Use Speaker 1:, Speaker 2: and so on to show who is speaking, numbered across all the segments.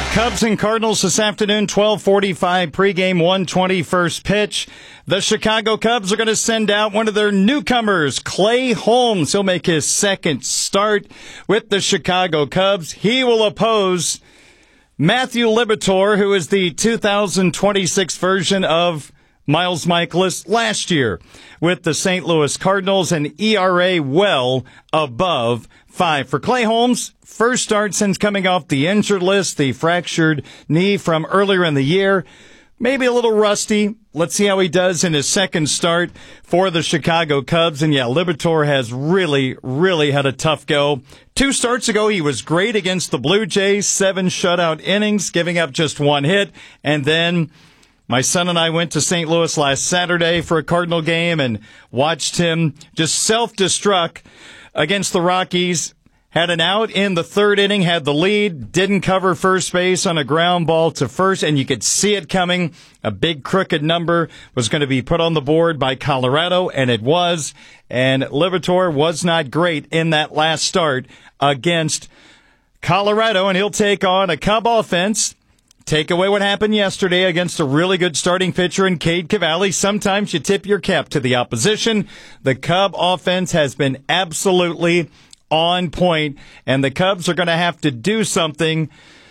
Speaker 1: right, Cubs and Cardinals this afternoon, 12:45 pregame, 1:20 first pitch. The Chicago Cubs are going to send out one of their newcomers, Clay Holmes. He'll make his second start with the Chicago Cubs. He will oppose Matthew Liberatore, who is the 2026 version of Miles Mikolas last year with the St. Louis Cardinals, an ERA well above 5. For Clay Holmes, first start since coming off the injured list, the fractured knee from earlier in the year. Maybe a little rusty. Let's see how he does in his second start for the Chicago Cubs. And yeah, Liberatore has really had a tough go. 2 starts ago, he was great against the Blue Jays, 7 shutout innings, giving up just 1 hit. And then my son and I went to St. Louis last Saturday for a Cardinal game and watched him just self-destruct against the Rockies. Had an out in the 3rd inning, had the lead, didn't cover first base on a ground ball to first, and you could see it coming. A big crooked number was going to be put on the board by Colorado, and it was. And Liberatore was not great in that last start against Colorado, and he'll take on a Cub offense. Take away what happened yesterday against a really good starting pitcher in Cade Cavalli. Sometimes you tip your cap to the opposition. The Cub offense has been absolutely on point, and the Cubs are going to have to do something.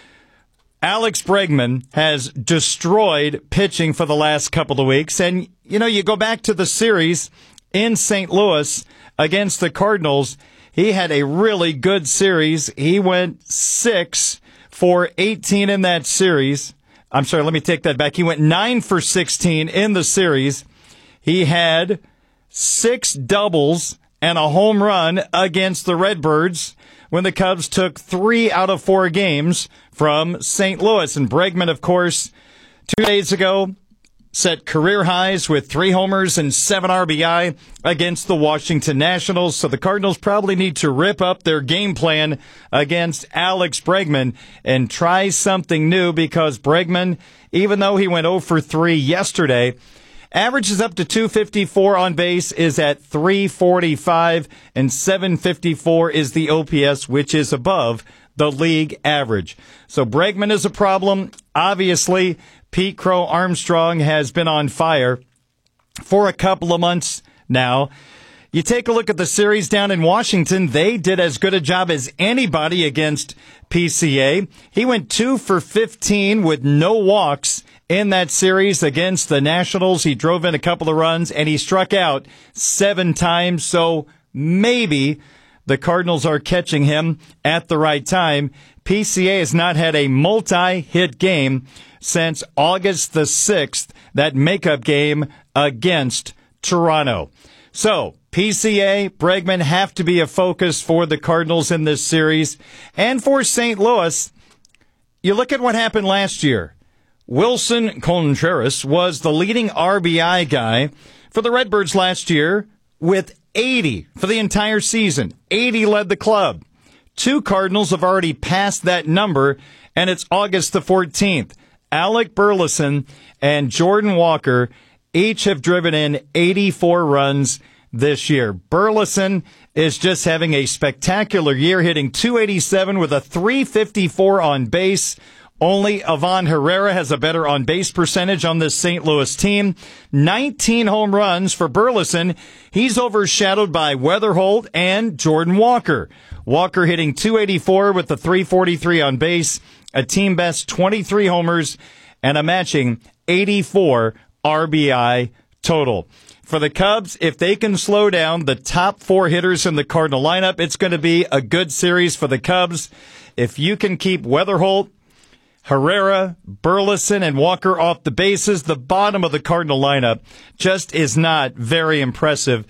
Speaker 1: Alex Bregman has destroyed pitching for the last couple of weeks, and you go back to the series in St. Louis against the Cardinals. He had a really good series. He went 6 for 18 in that series. I'm sorry, let me take that back. He went 9 for 16 in the series. He had 6 doubles and a home run against the Redbirds when the Cubs took 3 out of 4 games from St. Louis. And Bregman, of course, 2 days ago, set career highs with 3 homers and 7 RBI against the Washington Nationals. So the Cardinals probably need to rip up their game plan against Alex Bregman and try something new, because Bregman, even though he went 0 for 3 yesterday, averages up to 254 on base, is at 345, and 754 is the OPS, which is above the league average. So Bregman is a problem. Obviously, Pete Crow Armstrong has been on fire for a couple of months now. You take a look at the series down in Washington. They did as good a job as anybody against PCA. He went 2 for 15 with no walks in that series against the Nationals. He drove in a couple of runs, and he struck out 7 times. So maybe the Cardinals are catching him at the right time. PCA has not had a multi-hit game since August the 6th, that makeup game against Toronto. So PCA, Bregman have to be a focus for the Cardinals in this series. And for St. Louis, you look at what happened last year. Wilson Contreras was the leading RBI guy for the Redbirds last year with 80 for the entire season. 80 led the club. 2 Cardinals have already passed that number, and it's August the 14th. Alec Burleson and Jordan Walker each have driven in 84 runs this year. Burleson is just having a spectacular year, hitting .287 with a .354 on base. Only Ivan Herrera has a better on-base percentage on this St. Louis team. 19 home runs for Burleson. He's overshadowed by Weatherholt and Jordan Walker. Walker hitting .284 with a .343 on base, a team best 23 homers, and a matching 84 RBI total. For the Cubs, if they can slow down the top 4 hitters in the Cardinal lineup, it's going to be a good series for the Cubs. If you can keep Weatherholt, Herrera, Burleson, and Walker off the bases, the bottom of the Cardinal lineup just is not very impressive.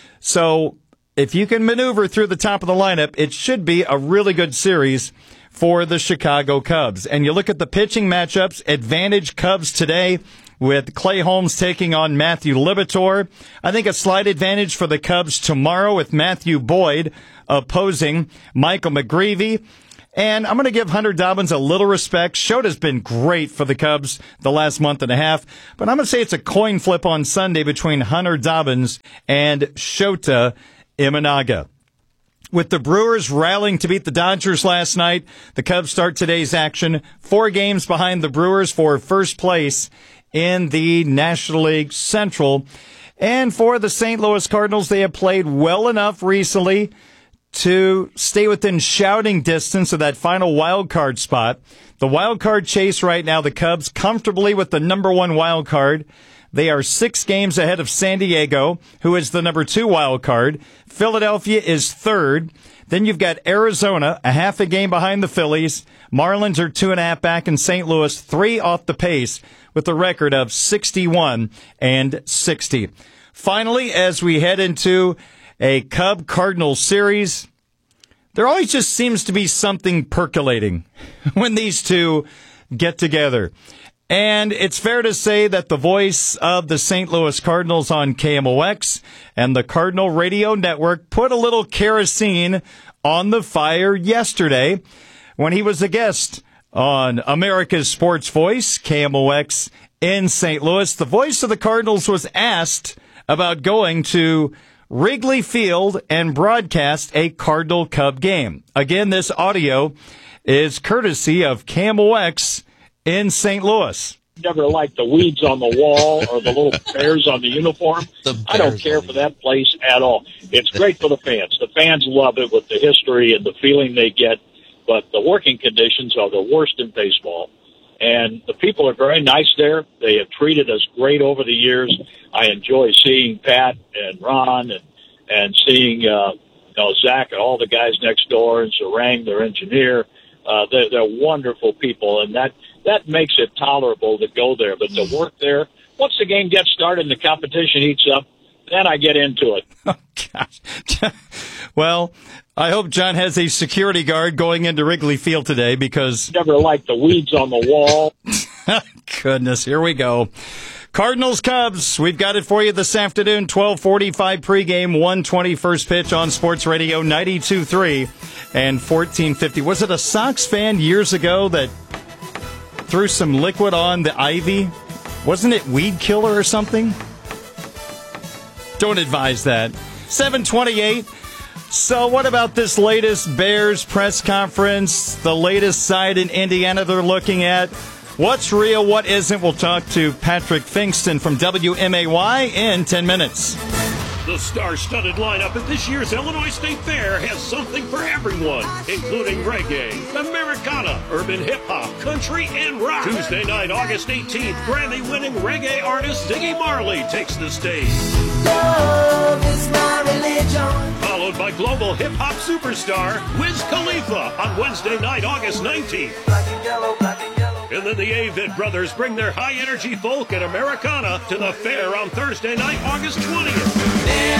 Speaker 1: So if you can maneuver through the top of the lineup, it should be a really good series for the Chicago Cubs. And you look at the pitching matchups, advantage Cubs today with Clay Holmes taking on Matthew Liberatore. I think a slight advantage for the Cubs tomorrow with Matthew Boyd opposing Michael McGreevy. And I'm going to give Hunter Dobbins a little respect. Shota's been great for the Cubs the last month and a half, but I'm going to say it's a coin flip on Sunday between Hunter Dobbins and Shota Imanaga. With the Brewers rallying to beat the Dodgers last night, the Cubs start today's action 4 games behind the Brewers for first place in the National League Central. And for the St. Louis Cardinals, they have played well enough recently to stay within shouting distance of that final wild card spot. The wild card chase right now, the Cubs comfortably with the number 1 wild card. They are 6 games ahead of San Diego, who is the number 2 wild card. Philadelphia is 3rd. Then you've got Arizona, a half a game behind the Phillies. Marlins are 2.5 back, and St. Louis 3 off the pace with a record of 61-60. Finally, as we head into a Cub-Cardinals series, there always just seems to be something percolating when these two get together. And it's fair to say that the voice of the St. Louis Cardinals on KMOX and the Cardinal Radio Network put a little kerosene on the fire yesterday when he was a guest on America's Sports Voice, KMOX in St. Louis. The voice of the Cardinals was asked about going to Wrigley Field and broadcast a Cardinal Cub game. Again, this audio is courtesy of KMOX in St. Louis.
Speaker 2: Never liked the weeds on the wall or the little bears on the uniform. I don't care for that place at all. It's great for the fans. The fans love it with the history and the feeling they get, but the working conditions are the worst in baseball. And the people are very nice there. They have treated us great over the years. I enjoy seeing Pat and Ron and seeing Zach and all the guys next door and Sarang, their engineer. They're wonderful people, and that makes it tolerable to go there. But to work there, once the game gets started and the competition heats up, then I get into it.
Speaker 1: Oh, gosh. Well, I hope John has a security guard going into Wrigley Field today because...
Speaker 2: Never liked the weeds on the wall.
Speaker 1: Goodness, here we go. Cardinals Cubs, we've got it for you this afternoon, 12:45 pregame, 1:20 first pitch on Sports Radio 92.3 and 1450. Was it a Sox fan years ago that threw some liquid on the ivy? Wasn't it weed killer or something? Don't advise that. 7:28. So what about this latest Bears press conference, the latest side in Indiana they're looking at? What's real, what isn't? We'll talk to Patrick Finkston from WMAY in 10 minutes.
Speaker 3: The star-studded lineup at this year's Illinois State Fair has something for everyone, including reggae, Americana, urban hip-hop, country, and rock. Tuesday night, August 18th, Grammy-winning reggae artist Ziggy Marley takes the stage. Love is my religion. Followed by global hip-hop superstar Wiz Khalifa on Wednesday night, August 19th. Black and yellow, black and yellow. And then the Avett Brothers bring their high-energy folk and Americana to the fair on Thursday night, August 20th.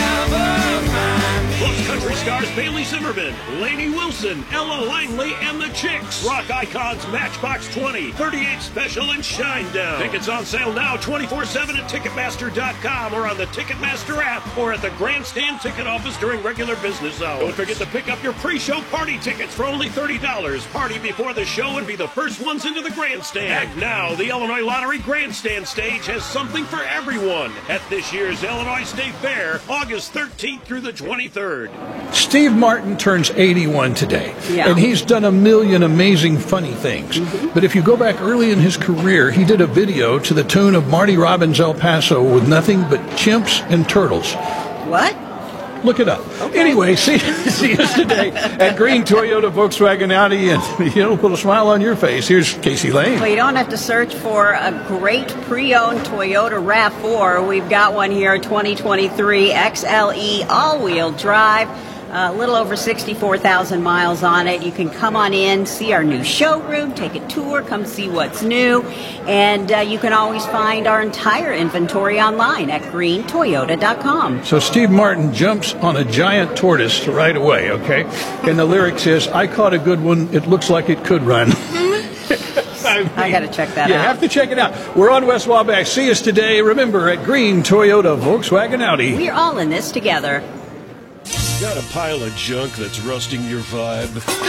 Speaker 3: Plus country stars Bailey Zimmerman, Lainey Wilson, Ella Langley, and the Chicks. Rock icons Matchbox 20, 38 Special, and Shinedown. Tickets on sale now 24/7 at Ticketmaster.com or on the Ticketmaster app or at the Grandstand ticket office during regular business hours. Don't forget to pick up your pre-show party tickets for only $30. Party before the show and be the first ones into the Grandstand. And now, the Illinois Lottery Grandstand stage has something for everyone at this year's Illinois State Fair, August 13th through the 23rd.
Speaker 4: Steve Martin turns 81 today, and he's done a million amazing funny things. But if you go back early in his career, he did a video to the tune of Marty Robbins' El Paso with nothing but chimps and turtles.
Speaker 5: What?
Speaker 4: Look it up. Okay. Anyway, see us today at Green Toyota Volkswagen Audi, and put a smile on your face. Here's Casey Lane.
Speaker 5: Well, you don't have to search for a great pre-owned Toyota RAV4. We've got one here, 2023 XLE all-wheel drive. A little over 64,000 miles on it. You can come on in, see our new showroom, take a tour, come see what's new. And you can always find our entire inventory online at greentoyota.com.
Speaker 4: So Steve Martin jumps on a giant tortoise right away, okay? And the lyric says, I caught a good one. It looks like it could run.
Speaker 5: I got to check that out.
Speaker 4: You have to check it out. We're on West Wabash. See us today, remember, at Green Toyota Volkswagen Audi.
Speaker 5: We're all in this together.
Speaker 3: Got a pile of junk that's rusting your vibe?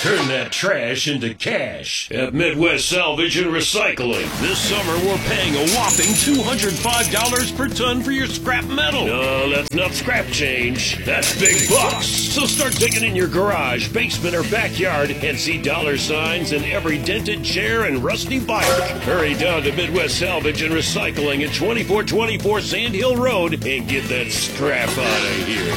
Speaker 3: Turn that trash into cash at Midwest Salvage and Recycling. This summer, we're paying a whopping $205 per ton for your scrap metal. No, that's not scrap change. That's big bucks. So start digging in your garage, basement, or backyard and see dollar signs in every dented chair and rusty bike. Hurry down to Midwest Salvage and Recycling at 2424 Sand Hill Road and get that scrap out of here.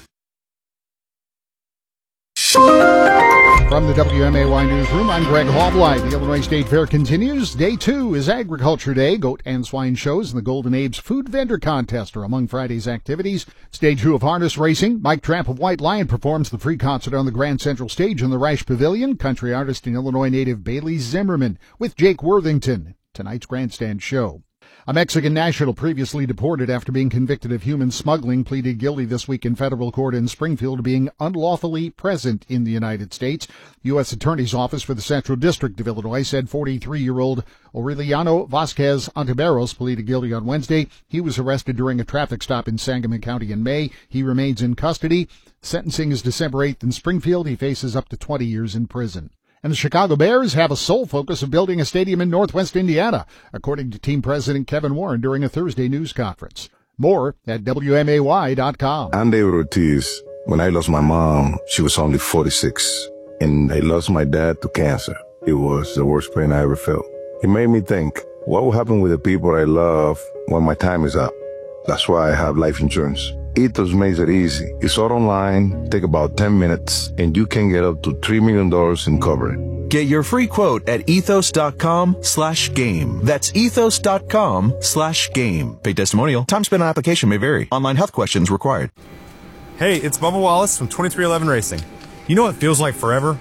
Speaker 6: From the WMAY Newsroom, I'm Greg Hallbly. The Illinois State Fair continues. Day 2 is Agriculture Day. Goat and swine shows and the Golden Apes Food Vendor Contest are among Friday's activities. Stage 2 of harness racing. Mike Tramp of White Lion performs the free concert on the Grand Central Stage in the Reich Pavilion. Country artist and Illinois native Bailey Zimmerman with Jake Worthington. Tonight's grandstand show. A Mexican national previously deported after being convicted of human smuggling pleaded guilty this week in federal court in Springfield to being unlawfully present in the United States. U.S. Attorney's Office for the Central District of Illinois said 43-year-old Aureliano Vasquez Ontiveros pleaded guilty on Wednesday. He was arrested during a traffic stop in Sangamon County in May. He remains in custody. Sentencing is December 8th in Springfield. He faces up to 20 years in prison. And the Chicago Bears have a sole focus of building a stadium in Northwest Indiana, according to team president Kevin Warren during a Thursday news conference. More at WMAY.com.
Speaker 7: I'm David Ortiz. When I lost my mom, she was only 46, and I lost my dad to cancer. It was the worst pain I ever felt. It made me think, what will happen with the people I love when my time is up? That's why I have life insurance. Ethos makes it easy. It's all online, take about 10 minutes, and you can get up to $3 million in coverage.
Speaker 8: Get your free quote at ethos.com/game. That's ethos.com/game. Paid testimonial. Time spent on application may vary. Online health questions required.
Speaker 9: Hey, it's Bubba Wallace from 2311 Racing. You know what feels like forever?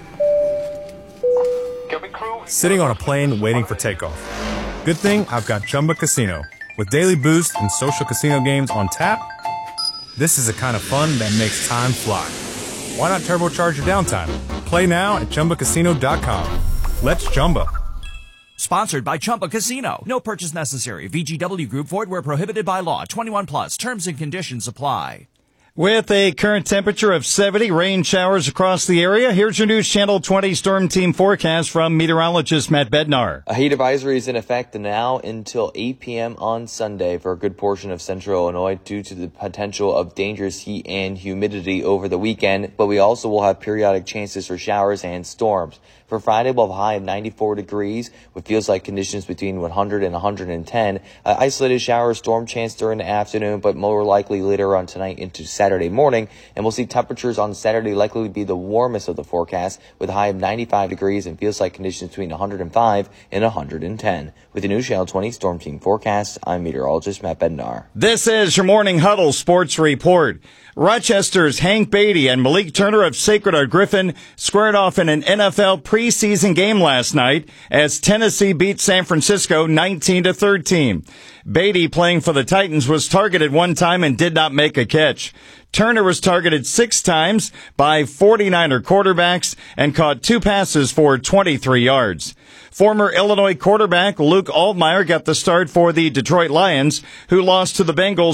Speaker 9: Sitting on a plane waiting for takeoff. Good thing I've got Chumba Casino. With daily boost and social casino games on tap, this is the kind of fun that makes time fly. Why not turbocharge your downtime? Play now at ChumbaCasino.com. Let's Chumba.
Speaker 10: Sponsored by Chumba Casino. No purchase necessary. VGW Group. Void where prohibited by law. 21 plus. Terms and conditions apply.
Speaker 1: With a current temperature of 70, rain showers across the area. Here's your News Channel 20 Storm Team forecast from meteorologist Matt Bednar.
Speaker 11: A heat advisory is in effect now until 8 p.m. on Sunday for a good portion of central Illinois due to the potential of dangerous heat and humidity over the weekend, but we also will have periodic chances for showers and storms. For Friday, we'll have a high of 94 degrees with feels like conditions between 100 and 110. Isolated shower storm chance during the afternoon, but more likely later on tonight into Saturday morning. And we'll see temperatures on Saturday likely to be the warmest of the forecast with a high of 95 degrees and feels like conditions between 105 and 110. With the News Channel 20 Storm Team forecast, I'm meteorologist Matt Bednar.
Speaker 1: This is your Morning Huddle Sports Report. Rochester's Hank Beatty and Malik Turner of Sacred Heart Griffin squared off in an NFL preseason game last night as Tennessee beat San Francisco 19-13. Beatty, playing for the Titans, was targeted one time and did not make a catch. Turner was targeted 6 times by 49er quarterbacks and caught 2 passes for 23 yards. Former Illinois quarterback Luke Altmyer got the start for the Detroit Lions, who lost to the Bengals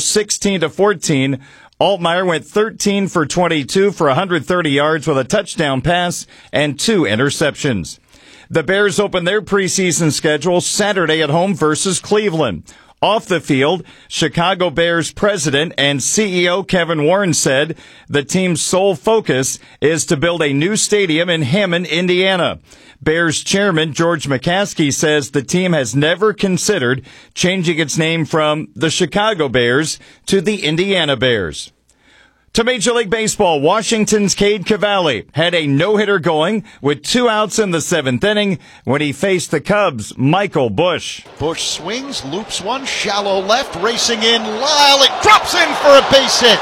Speaker 1: 16-14. Altmyer went 13 for 22 for 130 yards with a touchdown pass and 2 interceptions. The Bears open their preseason schedule Saturday at home versus Cleveland. Off the field, Chicago Bears president and CEO Kevin Warren said the team's sole focus is to build a new stadium in Hammond, Indiana. Bears chairman George McCaskey says the team has never considered changing its name from the Chicago Bears to the Indiana Bears. To Major League Baseball, Washington's Cade Cavalli had a no-hitter going with 2 outs in the 7th inning when he faced the Cubs' Michael Busch.
Speaker 12: Busch swings, loops one, shallow left, racing in. Lyle, it drops in for a base hit.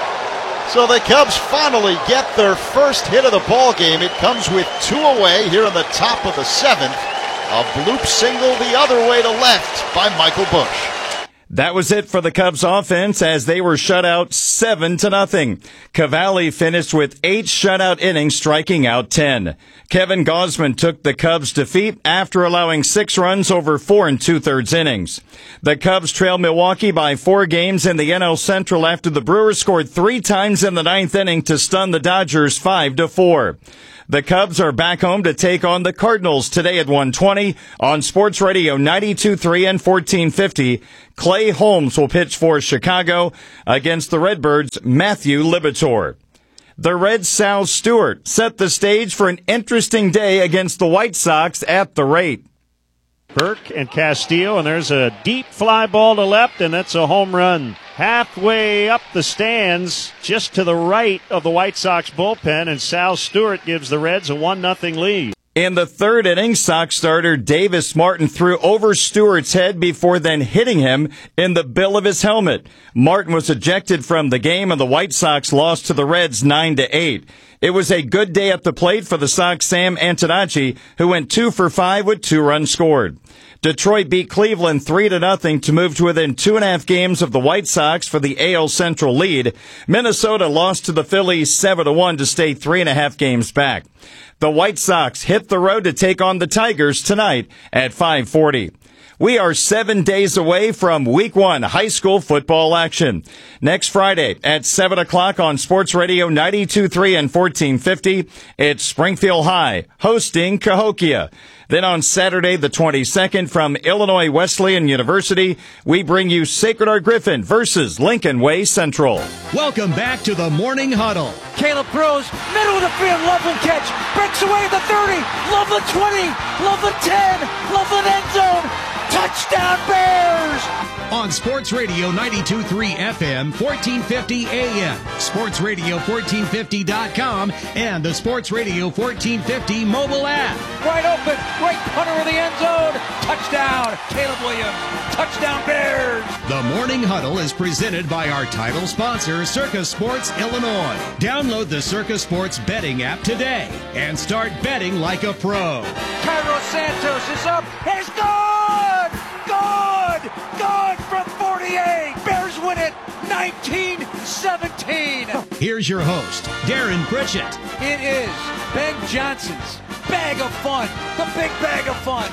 Speaker 12: So the Cubs finally get their first hit of the ball game. It comes with 2 away here in the top of the 7th. A bloop single the other way to left by Michael Busch.
Speaker 1: That was it for the Cubs offense as they were shut out 7-0. Cavalli finished with 8 shutout innings, striking out 10. Kevin Gausman took the Cubs' defeat after allowing 6 runs over 4 2/3 innings. The Cubs trailed Milwaukee by 4 games in the NL Central after the Brewers scored 3 times in the 9th inning to stun the Dodgers 5-4. The Cubs are back home to take on the Cardinals today at 1:20 on Sports Radio 92.3 and 1450. Clay Holmes will pitch for Chicago against the Redbirds' Matthew Liberatore. The Reds' Sal Stewart set the stage for an interesting day against the White Sox at the rate.
Speaker 13: Burke and Castillo, and there's a deep fly ball to left, and that's a home run. Halfway up the stands, just to the right of the White Sox bullpen, and Sal Stewart gives the Reds a 1-0 lead.
Speaker 1: In the third inning, Sox starter Davis Martin threw over Stewart's head before then hitting him in the bill of his helmet. Martin was ejected from the game, and the White Sox lost to the Reds 9-8. It was a good day at the plate for the Sox Sam Antonacci, who went 2 for 5 with 2 runs scored. Detroit beat Cleveland 3-0 to move to within 2.5 games of the White Sox for the AL Central lead. Minnesota lost to the Phillies 7-1 to stay 3.5 games back. The White Sox hit the road to take on the Tigers tonight at 5:40. We are 7 days away from Week 1 high school football action. Next Friday at 7 o'clock on Sports Radio 92.3 and 1450, it's Springfield High hosting Cahokia. Then on Saturday the 22nd from Illinois Wesleyan University, we bring you Sacred Heart Griffin versus Lincoln Way Central.
Speaker 14: Welcome back to the Morning Huddle.
Speaker 15: Caleb throws, middle of the field, Loveland catch, breaks away the 30, Loveland 20, Loveland 10, Loveland end zone, touchdown Bears!
Speaker 14: On Sports Radio 92.3 FM, 1450 AM, sportsradio1450.com, and the Sports Radio 1450 mobile app.
Speaker 15: Wide open, right punter of the end zone, touchdown, Caleb Williams, touchdown Bears!
Speaker 14: The Morning Huddle is presented by our title sponsor, Circus Sports Illinois. Download the Circus Sports betting app today and start betting like a pro.
Speaker 15: Carlos Santos is up, and it's good! Good! Good from 48! Bears win it 19-17!
Speaker 14: Here's your host, Darren Pritchett.
Speaker 15: It is Ben Johnson's Bag of Fun, the big bag of fun.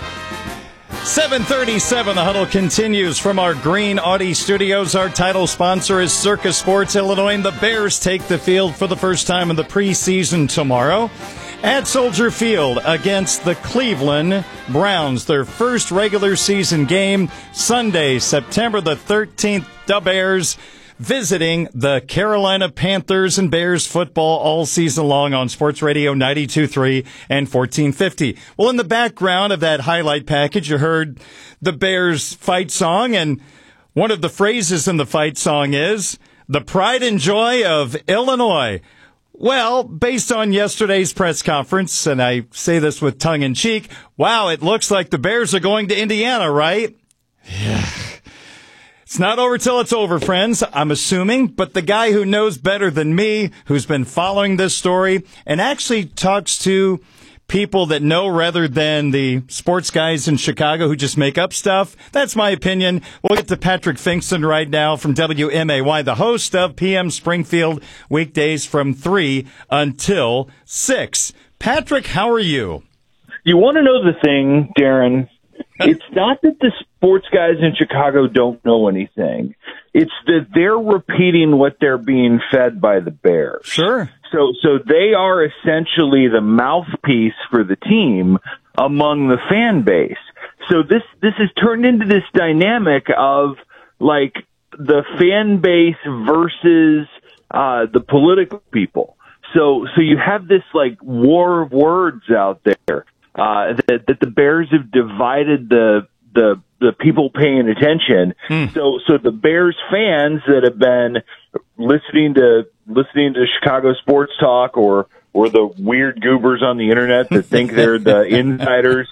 Speaker 1: 7:37, the huddle continues from our Green Audi studios. Our title sponsor is Circus Sports Illinois, and the Bears take the field for the first time in the preseason tomorrow at Soldier Field against the Cleveland Browns. Their first regular season game, Sunday, September the 13th. The Bears visiting the Carolina Panthers, and Bears football all season long on Sports Radio 92.3 and 1450. Well, in the background of that highlight package, you heard the Bears fight song, and one of the phrases in the fight song is, "The pride and joy of Illinois." Well, based on yesterday's press conference, and I say this with tongue in cheek, wow, it looks like the Bears are going to Indiana, right? Yeah. It's not over till it's over, friends, I'm assuming, but the guy who knows better than me, who's been following this story, and actually talks to people that know rather than the sports guys in Chicago who just make up stuff, that's my opinion. We'll get to Patrick Finkston right now from WMAY, the host of PM Springfield, weekdays from 3 until 6. Patrick, how are you?
Speaker 16: You want to know the thing, Darren? It's not that the sports guys in Chicago don't know anything. It's that they're repeating what they're being fed by the Bears.
Speaker 1: Sure.
Speaker 16: So they are essentially the mouthpiece for the team among the fan base. So this has turned into this dynamic of like the fan base versus the political people. So you have this like war of words out there. That the Bears have divided the people paying attention. So the Bears fans that have been listening to Chicago sports talk or the weird goobers on the internet that think they're the insiders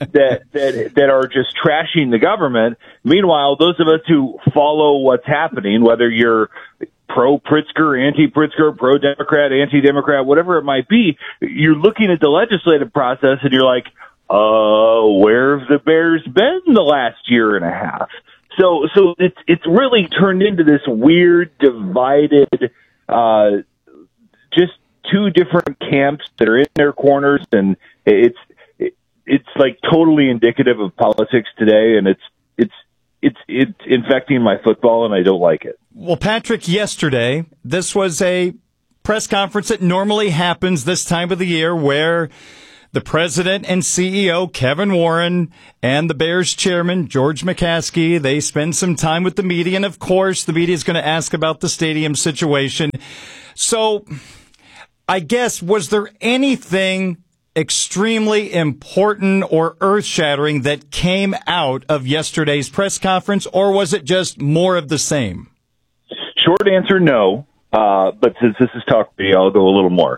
Speaker 16: that are just trashing the government. Meanwhile, those of us who follow what's happening, whether you're pro-Pritzker, anti-Pritzker, pro-Democrat, anti-Democrat, whatever it might be, you're looking at the legislative process and you're like, where have the Bears been the last year and a half? So it's really turned into this weird, divided, just two different camps that are in their corners, and it's like totally indicative of politics today, and it's infecting my football, and I don't like it.
Speaker 1: Well, Patrick, yesterday, this was a press conference that normally happens this time of the year where the president and CEO, Kevin Warren, and the Bears chairman, George McCaskey, they spend some time with the media. And, of course, the media is going to ask about the stadium situation. So I guess, was there anything extremely important or earth-shattering that came out of yesterday's press conference, or was it just more of the same?
Speaker 16: Short answer, no. But since this is talk radio, I'll go a little more.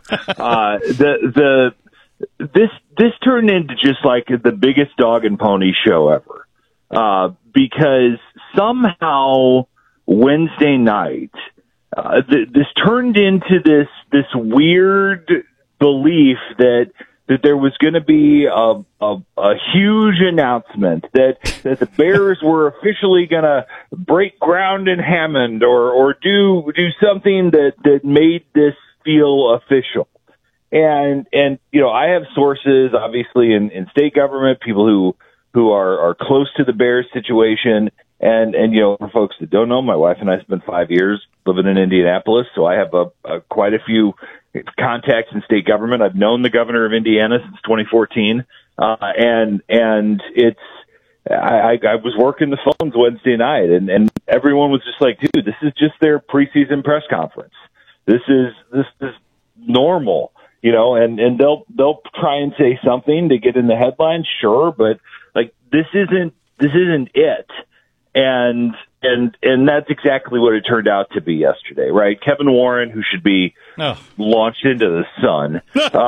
Speaker 16: This turned into just like the biggest dog and pony show ever, because somehow Wednesday night, this turned into this weird belief that there was going to be a huge announcement that the Bears were officially going to break ground in Hammond or do something that made this feel official. And you know, I have sources obviously in state government, people who are close to the Bears situation. And you know, for folks that don't know, my wife and I spent 5 years living in Indianapolis, so I have quite a few contacts in state government. I've known the governor of Indiana since 2014, and it's I was working the phones Wednesday night, and everyone was just like, "Dude, this is just their preseason press conference. This is normal." You know, and they'll try and say something to get in the headlines, sure, but like this isn't it. And that's exactly what it turned out to be yesterday, right? Kevin Warren, who should be launched into the sun,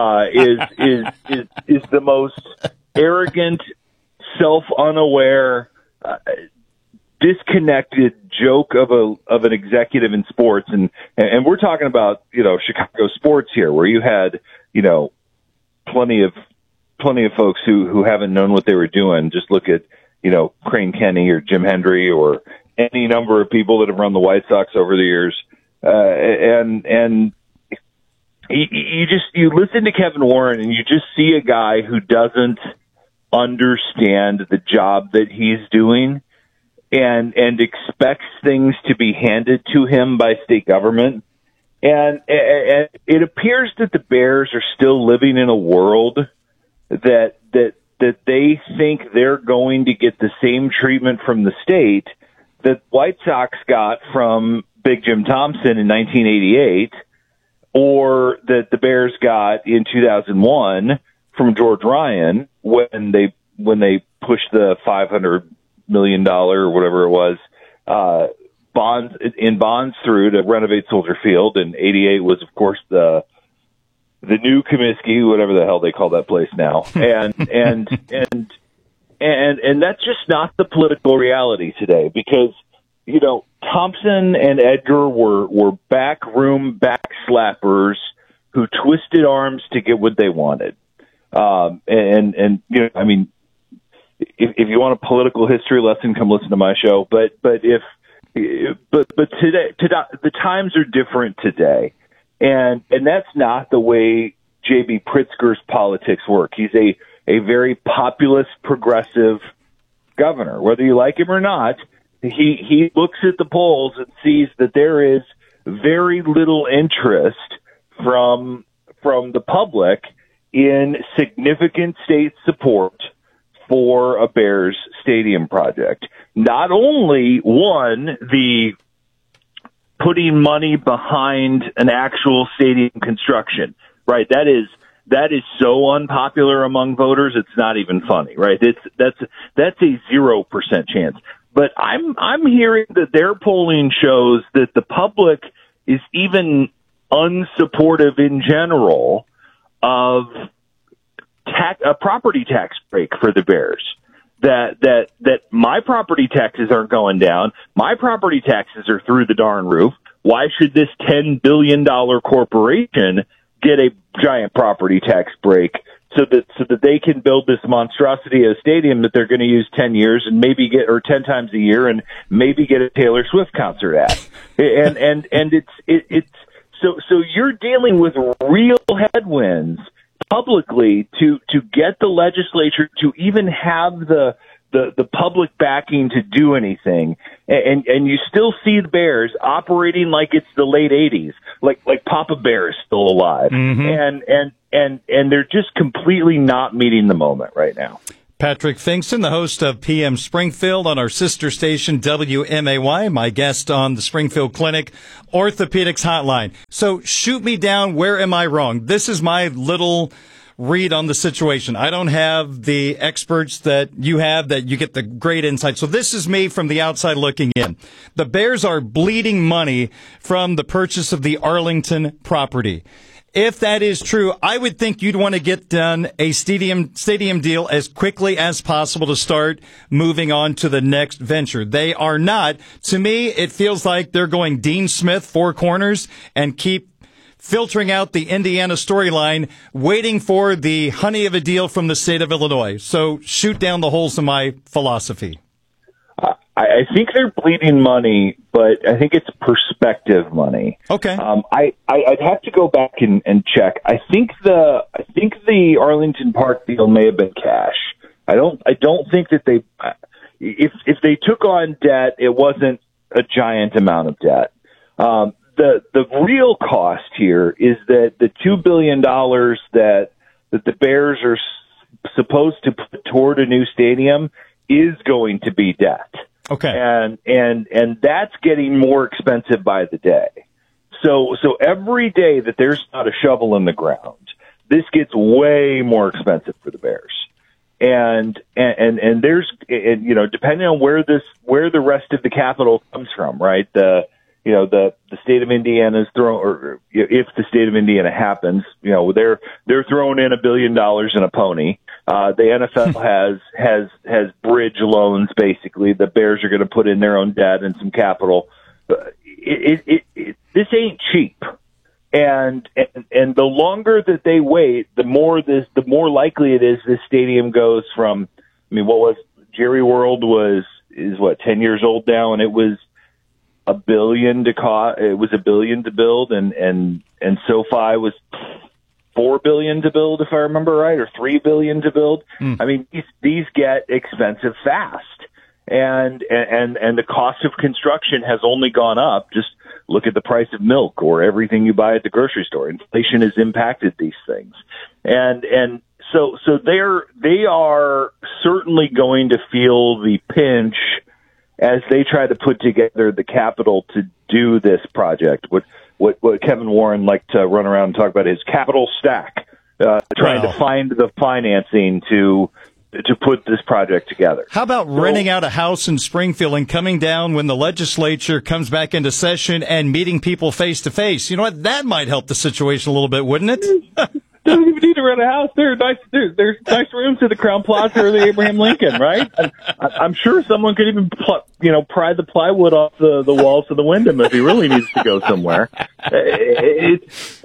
Speaker 16: is the most arrogant, self-unaware, disconnected joke of an executive in sports, and we're talking about, you know, Chicago sports here, where you had, you know, plenty of folks who haven't known what they were doing. Just look at, you know, Crane Kenny or Jim Hendry or any number of people that have run the White Sox over the years, and you listen to Kevin Warren and you just see a guy who doesn't understand the job that he's doing and expects things to be handed to him by state government. And it appears that the Bears are still living in a world that they think they're going to get the same treatment from the state that White Sox got from Big Jim Thompson in 1988, or that the Bears got in 2001 from George Ryan when they pushed the $500 million or whatever it was bonds through to renovate Soldier Field. And 88 was, of course, the new Comiskey, whatever the hell they call that place now. And that's just not the political reality today, because, you know, Thompson and Edgar were backroom backslappers who twisted arms to get what they wanted. And you know, I mean, if you want a political history lesson, come listen to my show. But today, the times are different today. And that's not the way J.B. Pritzker's politics work. He's a very populist, progressive governor. Whether you like him or not, he looks at the polls and sees that there is very little interest from the public in significant state support for a Bears stadium project. Not only, the putting money behind an actual stadium construction, right? That is so unpopular among voters, it's not even funny, right? That's a 0% chance. But I'm hearing that their polling shows that the public is even unsupportive in general of a property tax break for the Bears. That my property taxes aren't going down. My property taxes are through the darn roof. Why should this $10 billion corporation get a giant property tax break so that they can build this monstrosity of a stadium that they're going to use 10 years and maybe or 10 times a year and maybe get a Taylor Swift concert at? And it's so you're dealing with real headwinds publicly to get the legislature to even have the the public backing to do anything, and you still see the Bears operating like it's the late '80s, like Papa Bear is still alive, and they're just completely not meeting the moment right now.
Speaker 1: Patrick Finkson, the host of PM Springfield on our sister station WMAY, my guest on the Springfield Clinic Orthopedics Hotline. So shoot me down. Where am I wrong? This is my little read on the situation. I don't have the experts that you have, that you get the great insight. So this is me from the outside looking in. The Bears are bleeding money from the purchase of the Arlington property. If that is true, I would think you'd want to get done a stadium deal as quickly as possible to start moving on to the next venture. They are not. To me, it feels like they're going Dean Smith, four corners, and keep filtering out the Indiana storyline, waiting for the honey of a deal from the state of Illinois. So shoot down the holes in my philosophy.
Speaker 16: I think they're bleeding money, but I think it's perspective money.
Speaker 1: Okay.
Speaker 16: I'd have to go back and check. I think the Arlington Park deal may have been cash. I don't think that if they took on debt, it wasn't a giant amount of debt. The real cost here is that the $2 billion that the Bears are supposed to put toward a new stadium is going to be debt.
Speaker 1: Okay.
Speaker 16: And that's getting more expensive by the day. So every day that there's not a shovel in the ground, this gets way more expensive for the Bears. And there's, you know, depending on where the rest of the capital comes from, right? The state of Indiana's or if the state of Indiana happens, you know, they're throwing in $1 billion in a pony. The NFL has bridge loans, basically. The Bears are going to put in their own debt and some capital. This ain't cheap. And the longer that they wait, the more likely it is this stadium goes from, I mean, Jerry World is 10 years old now, and it was $1 billion $1 billion to build, and SoFi was $4 billion to build, if I remember right, or $3 billion to build. I mean, these get expensive fast, and the cost of construction has only gone up. Just look at the price of milk or everything you buy at the grocery store. Inflation has impacted these things, and so they are certainly going to feel the pinch as they try to put together the capital to do this project. What Kevin Warren liked to run around and talk about his capital stack, trying to find the financing to put this project together.
Speaker 1: How about renting out a house in Springfield and coming down when the legislature comes back into session and meeting people face to face? You know what? That might help the situation a little bit, wouldn't it?
Speaker 16: Doesn't even need to rent a house. There's nice rooms at the Crown Plaza or the Abraham Lincoln, right? I'm sure someone could even pry the plywood off the walls of the Wyndham if he really needs to go somewhere. This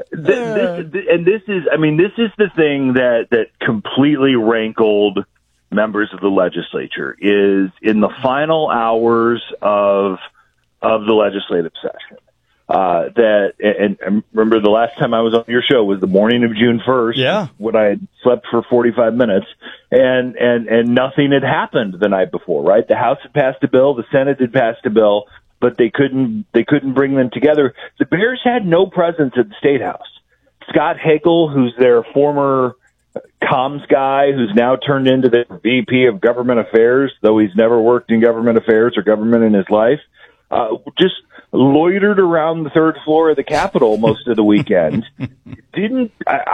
Speaker 16: is the thing that completely rankled members of the legislature, is in the final hours of the legislative session. And remember, the last time I was on your show was the morning of June 1st.
Speaker 1: Yeah. When
Speaker 16: I had slept for 45 minutes and nothing had happened the night before, right? The House had passed a bill, the Senate had passed a bill, but they couldn't bring them together. The Bears had no presence at the State House. Scott Hagel, who's their former comms guy, who's now turned into the VP of Government Affairs, though he's never worked in government affairs or government in his life, just loitered around the third floor of the Capitol most of the weekend. End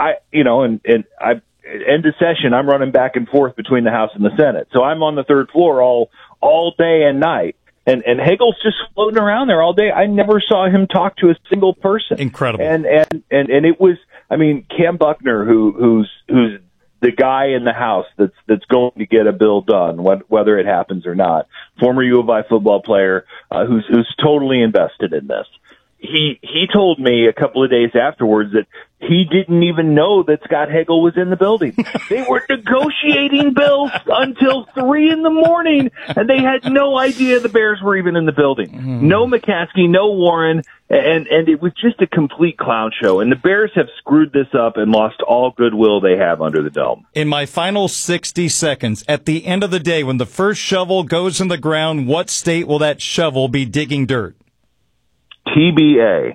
Speaker 16: of session, I'm running back and forth between the House and the Senate. So I'm on the third floor all day and night. And Hagel's just floating around there all day. I never saw him talk to a single person.
Speaker 1: Incredible.
Speaker 16: And it was, I mean, Cam Buckner, who's the guy in the House that's going to get a bill done, whether it happens or not. Former U of I football player, who's totally invested in this. He told me a couple of days afterwards that he didn't even know that Scott Hagel was in the building. They were negotiating bills until 3 a.m, and they had no idea the Bears were even in the building. No McCaskey, no Warren, and it was just a complete clown show. And the Bears have screwed this up and lost all goodwill they have under the dome.
Speaker 1: In my final 60 seconds, at the end of the day, when the first shovel goes in the ground, what state will that shovel be digging dirt?
Speaker 16: TBA.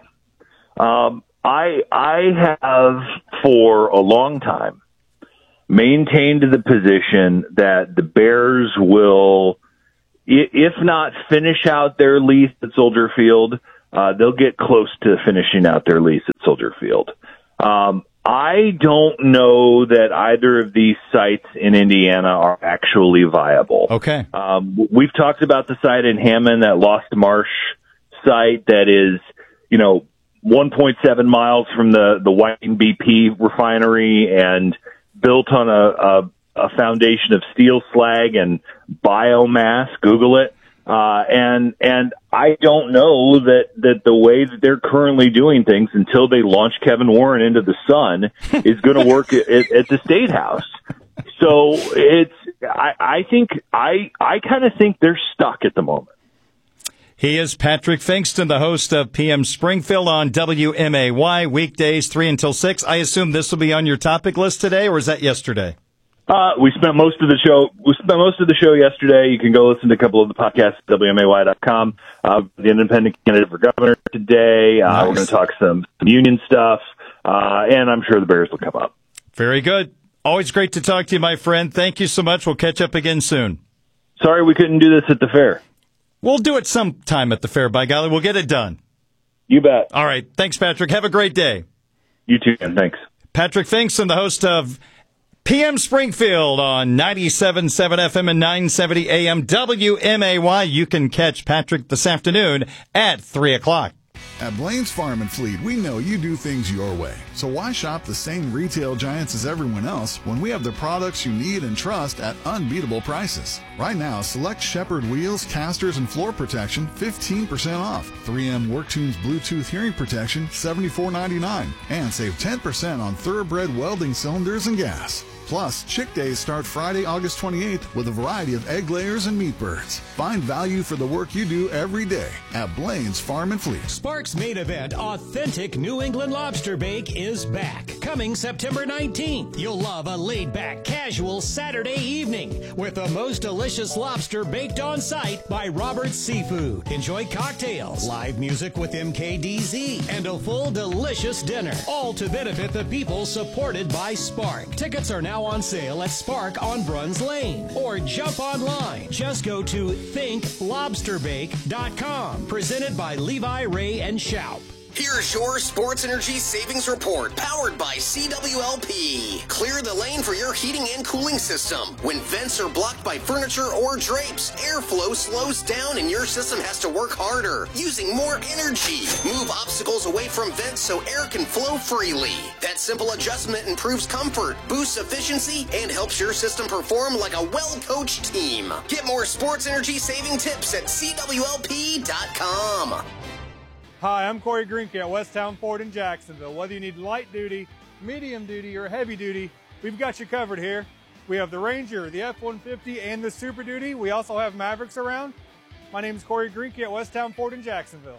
Speaker 16: I have for a long time maintained the position that the Bears will, if not finish out their lease at Soldier Field, they'll get close to finishing out their lease at Soldier Field. I don't know that either of these sites in Indiana are actually viable.
Speaker 1: Okay.
Speaker 16: We've talked about the site in Hammond, that Lost Marsh site that is, 1.7 miles from the Whiting BP refinery and built on a foundation of steel slag and biomass. Google it. And I don't know that the way that they're currently doing things until they launch Kevin Warren into the sun is going to work at the State House. So I kind of think they're stuck at the moment.
Speaker 1: He is Patrick Finkston, the host of PM Springfield on WMAY, weekdays 3 until 6. I assume this will be on your topic list today, or is that yesterday?
Speaker 16: We spent most of the show yesterday. You can go listen to a couple of the podcasts at WMAY.com. The independent candidate for governor today. Nice. We're going to talk some union stuff, and I'm sure the Bears will come up.
Speaker 1: Very good. Always great to talk to you, my friend. Thank you so much. We'll catch up again soon.
Speaker 16: Sorry we couldn't do this at the fair.
Speaker 1: We'll do it sometime at the fair, by golly. We'll get it done.
Speaker 16: You bet.
Speaker 1: All right. Thanks, Patrick. Have a great day.
Speaker 16: You too, and thanks.
Speaker 1: Patrick Finkston, the host of PM Springfield on 97.7 FM and 970 AM WMAY. You can catch Patrick this afternoon at 3 o'clock.
Speaker 17: At Blaine's Farm and Fleet, we know you do things your way. So why shop the same retail giants as everyone else when we have the products you need and trust at unbeatable prices? Right now, select Shepherd wheels, casters, and floor protection 15% off. 3M WorkTunes Bluetooth hearing protection $74.99. And save 10% on Thoroughbred welding cylinders and gas. Plus, Chick Days start Friday, August 28th with a variety of egg layers and meat birds. Find value for the work you do every day at Blaine's Farm and Fleet.
Speaker 14: Sparks' main event, Authentic New England Lobster Bake, is back. Coming September 19th. You'll love a laid-back, casual Saturday evening with the most delicious lobster baked on site by Robert's Seafood. Enjoy cocktails, live music with MKDZ, and a full delicious dinner. All to benefit the people supported by Spark. Tickets are now on sale at Spark on Bruns Lane. Or jump online. Just go to thinklobsterbake.com. Presented by Levi, Ray, and Schaup.
Speaker 18: Here's your Sports Energy Savings Report, powered by CWLP. Clear the lane for your heating and cooling system. When vents are blocked by furniture or drapes, airflow slows down and your system has to work harder, using more energy. Move obstacles away from vents so air can flow freely. That simple adjustment improves comfort, boosts efficiency, and helps your system perform like a well-coached team. Get more sports energy saving tips at CWLP.com.
Speaker 19: Hi, I'm Corey Greenke at Westtown Ford in Jacksonville. Whether you need light duty, medium duty, or heavy duty, we've got you covered here. We have the Ranger, the F-150, and the Super Duty. We also have Mavericks around. My name is Corey Greenke at Westtown Ford in Jacksonville.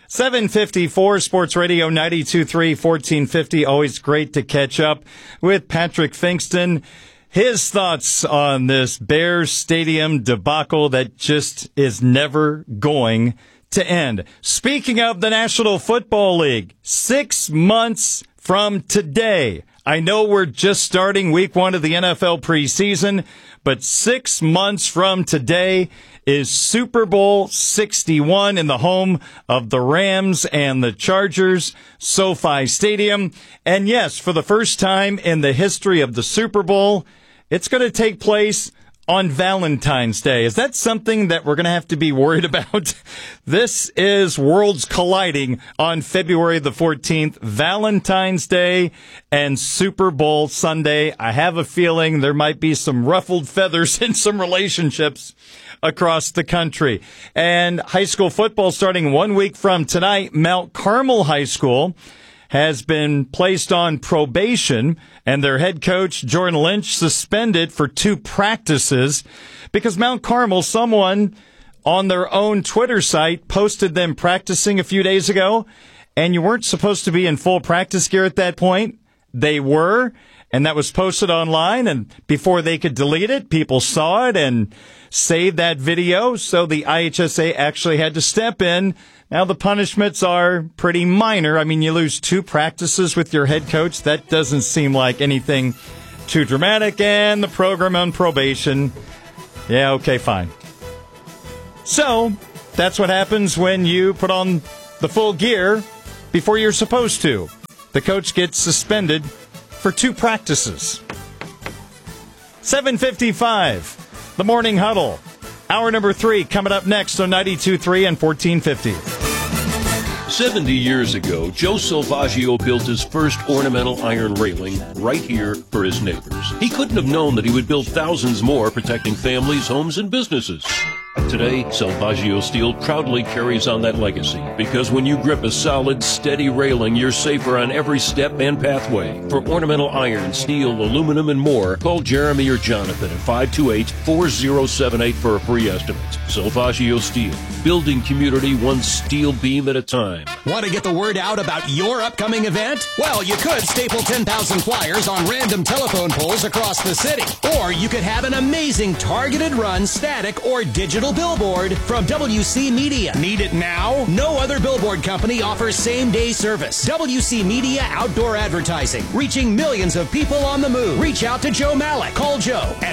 Speaker 1: 754 Sports Radio 92.3, 1450. Always great to catch up with Patrick Finkston. His thoughts on this Bears Stadium debacle that just is never going to end. Speaking of the National Football League, 6 months from today, I know we're just starting week 1 of the NFL preseason, but 6 months from today is Super Bowl 61 in the home of the Rams and the Chargers, SoFi Stadium. And yes, for the first time in the history of the Super Bowl, it's going to take place on Valentine's Day. Is that something that we're going to have to be worried about? This is worlds colliding on February the 14th, Valentine's Day and Super Bowl Sunday. I have a feeling there might be some ruffled feathers in some relationships across the country. And high school football starting 1 week from tonight, Mount Carmel High School has been placed on probation, and their head coach, Jordan Lynch, suspended for 2 practices because Mount Carmel, someone on their own Twitter site posted them practicing a few days ago, and you weren't supposed to be in full practice gear at that point. They were, and that was posted online, and before they could delete it, people saw it and saved that video, so the IHSA actually had to step in. Now the punishments are pretty minor. I mean, you lose 2 practices with your head coach. That doesn't seem like anything too dramatic, and the program on probation. Yeah, okay, fine. So, that's what happens when you put on the full gear before you're supposed to. The coach gets suspended for 2 practices. 7:55, the Morning Huddle. Hour number 3 coming up next on 92.3 and 1450.
Speaker 3: 70 years ago, Joe Salvaggio built his first ornamental iron railing right here for his neighbors. He couldn't have known that he would build thousands more, protecting families, homes, and businesses. Today, Salvaggio Steel proudly carries on that legacy, because when you grip a solid, steady railing, you're safer on every step and pathway. For ornamental iron, steel, aluminum, and more, call Jeremy or Jonathan at 528-4078 for a free estimate. Salvaggio Steel, building community one steel beam at a time.
Speaker 14: Want to get the word out about your upcoming event? Well, you could staple 10,000 flyers on random telephone poles across the city. Or you could have an amazing targeted run, static, or digital billboard from WC Media. Need it now? No other billboard company offers same-day service. WC Media Outdoor Advertising, reaching millions of people on the move. Reach out to Joe Malik. Call Joe at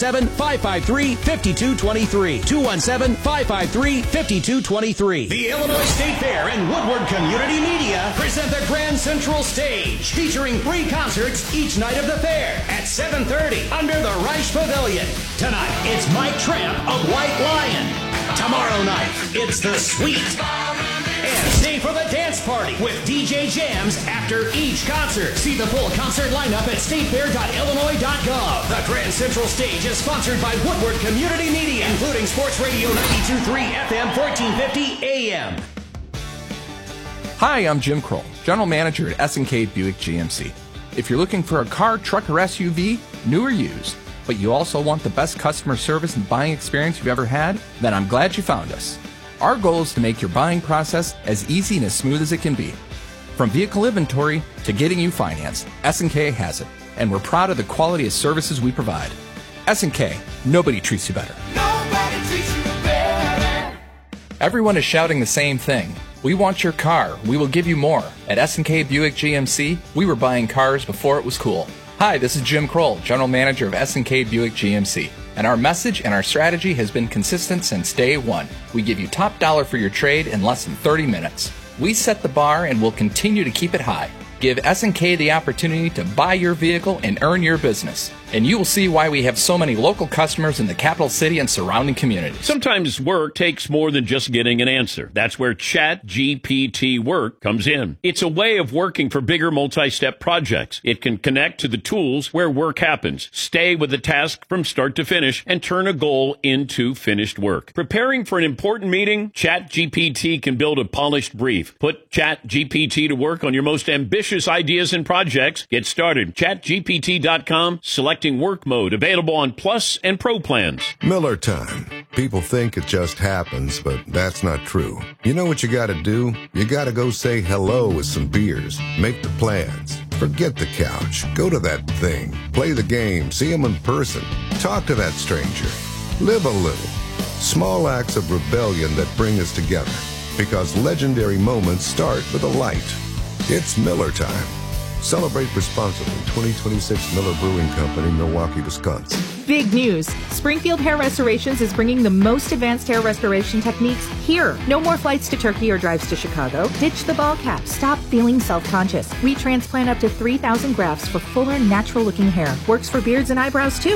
Speaker 14: 217-553-5223. 217-553-5223. The Illinois State Fair and Woodward Community Media present the Grand Central Stage, featuring 3 concerts each night of the fair at 7:30 under the Reich Pavilion. Tonight, it's Mike Tramp of White Lion. Tomorrow night, it's The Sweet. And stay for the dance party with DJ Jams after each concert. See the full concert lineup at statefair.illinois.gov. The Grand Central Stage is sponsored by Woodward Community Media, including Sports Radio 92.3 FM 1450 AM.
Speaker 20: Hi, I'm Jim Kroll, General Manager at S&K Buick GMC. If you're looking for a car, truck, or SUV, new or used, but you also want the best customer service and buying experience you've ever had, then I'm glad you found us. Our goal is to make your buying process as easy and as smooth as it can be. From vehicle inventory to getting you financed, S&K has it, and we're proud of the quality of services we provide. S&K, nobody treats you better.
Speaker 15: Nobody treats you better.
Speaker 20: Everyone is shouting the same thing. We want your car. We will give you more. At S&K Buick GMC, we were buying cars before it was cool. Hi, this is Jim Kroll, General Manager of S&K Buick GMC. And our message and our strategy has been consistent since day one. We give you top dollar for your trade in less than 30 minutes. We set the bar and will continue to keep it high. Give S&K the opportunity to buy your vehicle and earn your business. And you will see why we have so many local customers in the capital city and surrounding communities.
Speaker 3: Sometimes work takes more than just getting an answer. That's where ChatGPT Work comes in. It's a way of working for bigger multi-step projects. It can connect to the tools where work happens, stay with the task from start to finish, and turn a goal into finished work. Preparing for an important meeting? ChatGPT can build a polished brief. Put ChatGPT to work on your most ambitious ideas and projects. Get started. ChatGPT.com. Select work mode, available on Plus and Pro plans.
Speaker 7: Miller time. People think it just happens, but that's not true. You know what you gotta do? You gotta go say hello with some beers. Make the plans. Forget the couch. Go to that thing. Play the game. See them in person. Talk to that stranger. Live a little. Small acts of rebellion that bring us together. Because legendary moments start with a light. It's Miller time. Celebrate responsibly. 2026 Miller Brewing Company, Milwaukee, Wisconsin.
Speaker 21: Big news. Springfield Hair Restorations is bringing the most advanced hair restoration techniques here. No more flights to Turkey or drives to Chicago. Ditch the ball cap. Stop feeling self-conscious. We transplant up to 3,000 grafts for fuller, natural-looking hair. Works for beards and eyebrows, too.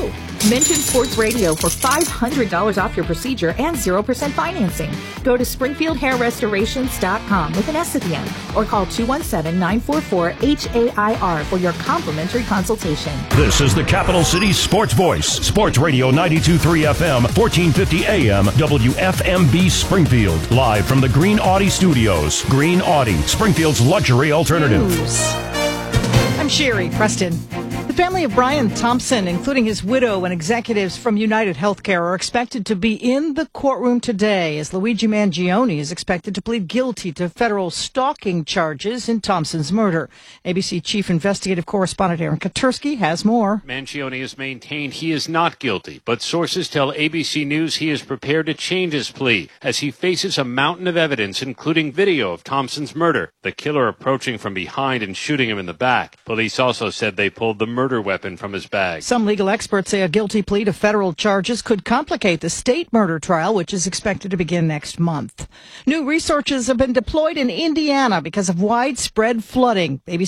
Speaker 21: Mention Sports Radio for $500 off your procedure and 0% financing. Go to SpringfieldHairRestorations.com with an S at the end, or call 217-944-HAIR for your complimentary consultation.
Speaker 2: This is the Capital City Sports Voice, Sports Radio 92.3 FM, 1450 AM, WFMB Springfield. Live from the Green Audi Studios. Green Audi, Springfield's luxury alternative.
Speaker 22: News. I'm Sherry Preston. The family of Brian Thompson, including his widow and executives from United Healthcare, are expected to be in the courtroom today as Luigi Mangione is expected to plead guilty to federal stalking charges in Thompson's murder. ABC Chief Investigative Correspondent Aaron Katersky has more.
Speaker 23: Mangione has maintained he is not guilty, but sources tell ABC News he is prepared to change his plea as he faces a mountain of evidence, including video of Thompson's murder, the killer approaching from behind and shooting him in the back. Police also said they pulled the murder weapon from his bag.
Speaker 22: Some legal experts say a guilty plea to federal charges could complicate the state murder trial, which is expected to begin next month. New resources have been deployed in Indiana because of widespread flooding. ABC